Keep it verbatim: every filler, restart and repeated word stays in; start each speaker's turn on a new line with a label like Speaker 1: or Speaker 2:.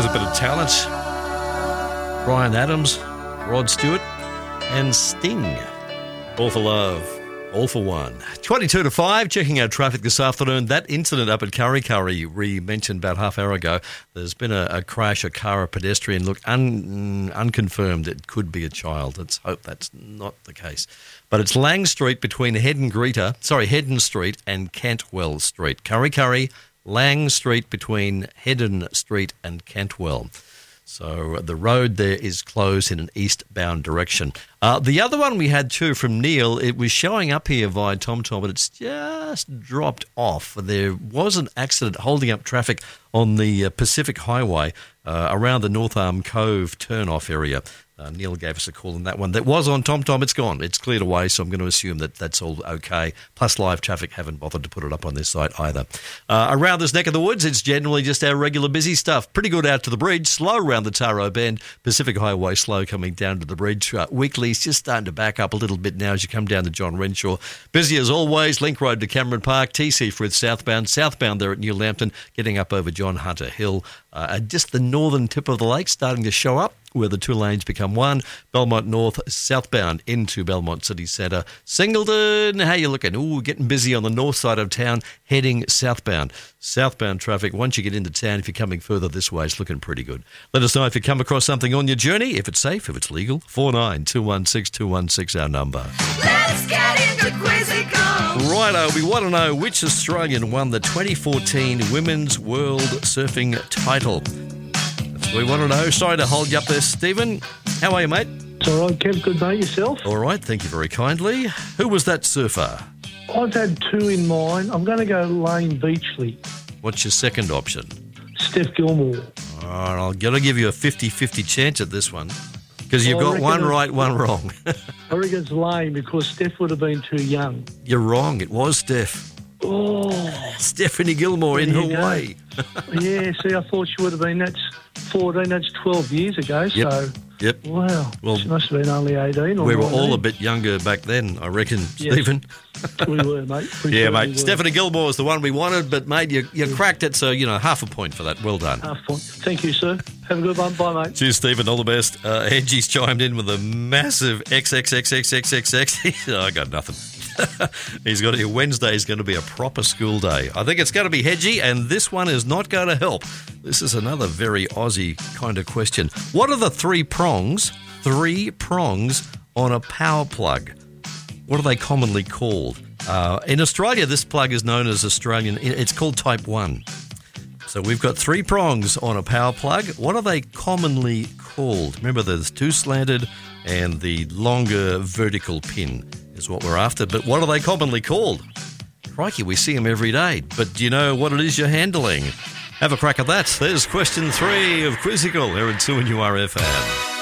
Speaker 1: There's a bit of talent. Bryan Adams, Rod Stewart, and Sting. All for love. All for one. twenty-two to five, checking out traffic this afternoon. That incident up at Kurri Kurri we mentioned about half hour ago. There's been a, a crash, a car, a pedestrian. Look, un, unconfirmed. It could be a child. Let's hope that's not the case. But it's Lang Street between Heddon Greta, sorry, Heddon Street and Cantwell Street. Kurri Kurri, Lang Street between Heddon Street and Cantwell. So the road there is closed in an eastbound direction. Uh, the other one we had too from Neil, it was showing up here via TomTom, but it's just dropped off. There was an accident holding up traffic on the uh, Pacific Highway uh, around the North Arm Cove turn-off area. Uh, Neil gave us a call on that one. That was on TomTom. It's gone. It's cleared away, so I'm going to assume that that's all okay. Plus, live traffic haven't bothered to put it up on this site either. Uh, around this neck of the woods, it's generally just our regular busy stuff. Pretty good out to the bridge. Slow around the Taro Bend. Pacific Highway slow coming down to the bridge. Uh, Weekly's just starting to back up a little bit now as you come down to John Renshaw. Busy as always. Link Road to Cameron Park. T C Frith southbound. Southbound there at New Lambton. Getting up over John Hunter Hill. Uh, just the northern tip of the lake starting to show up, where the two lanes become one. Belmont North, southbound into Belmont City Centre. Singleton, how you looking? Ooh, getting busy on the north side of town, heading southbound. Southbound traffic, once you get into town, if you're coming further this way, it's looking pretty good. Let us know if you come across something on your journey, if it's safe, if it's legal. four nine two one six two one six, our number.
Speaker 2: Let's get into Quizzical.
Speaker 1: Righto, we want to know which Australian won the twenty fourteen Women's World Surfing title. We want to know. Sorry to hold you up there, Stephen. How are you, mate?
Speaker 3: It's all right, Kev. Good, mate. Yourself?
Speaker 1: All right. Thank you very kindly. Who was that surfer?
Speaker 3: I've had two in mind. I'm going to go Lane Beachley.
Speaker 1: What's your second option?
Speaker 3: Steph Gilmore.
Speaker 1: All right. I'll got to give you a fifty-fifty chance at this one because you've
Speaker 3: Well, I
Speaker 1: got one
Speaker 3: reckon
Speaker 1: right, one wrong.
Speaker 3: I reckon it's Lane because Steph would have been too young.
Speaker 1: You're wrong. It was Steph.
Speaker 3: Oh.
Speaker 1: Stephanie Gilmore in
Speaker 3: There you go.
Speaker 1: Hawaii.
Speaker 3: Yeah, see, I thought she would have been, that's fourteen, that's twelve years ago.
Speaker 1: Yep.
Speaker 3: So,
Speaker 1: Yep.
Speaker 3: wow.
Speaker 1: Well,
Speaker 3: she must have been only eighteen or
Speaker 1: We were all
Speaker 3: nineteen.
Speaker 1: a bit younger back then, I reckon,
Speaker 3: Yes.
Speaker 1: Stephen.
Speaker 3: We were, mate. We
Speaker 1: Yeah,
Speaker 3: certainly
Speaker 1: mate.
Speaker 3: were.
Speaker 1: Stephanie Gilmore is the one we wanted, but, mate, you, you cracked it, so, you know, half a point for that. Well done.
Speaker 3: Half point. Thank you, sir. Have a good one. Bye, mate.
Speaker 1: Cheers, Stephen. All the best. Uh, Hedgie's chimed in with a massive X X X X X X X. oh, I got nothing. He's got it. Wednesday is going to be a proper school day. I think it's going to be Hedgie, and this one is not going to help. This is another very Aussie kind of question. What are the three prongs, three prongs on a power plug? What are they commonly called? Uh, in Australia, this plug is known as Australian. It's called Type one. So we've got three prongs on a power plug. What are they commonly called? Remember, there's two slanted and the longer vertical pin is what we're after. But what are they commonly called? Crikey, we see them every day. But do you know what it is you're handling? Have a crack at that. There's question three of Quizzical here at two N U R F M.